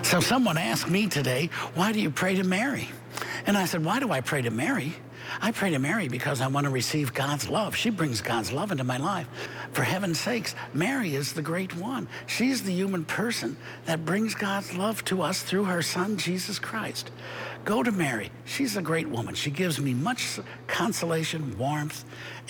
So someone asked me today, why do you pray to Mary? And I said, why do I pray to Mary? I pray to Mary because I want to receive God's love. She brings God's love into my life. For heaven's sakes, Mary is the great one. She's the human person that brings God's love to us through her son, Jesus Christ. Go to Mary. She's a great woman. She gives me much consolation, warmth,